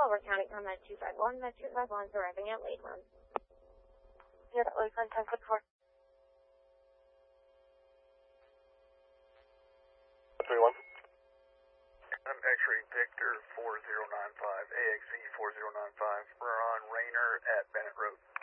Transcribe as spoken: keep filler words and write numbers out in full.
Over County Command two five one, Med two five one, arriving at Lakeland. Yeah, Lakeland, ten foot four. three one. I'm X-ray Victor four zero nine five, A X E four zero nine five. We're on Rainer at Bennett Road.